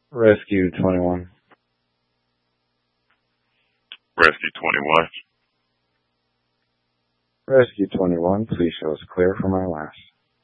Rescue 21. Rescue 21. Rescue 21, please show us clear from our last.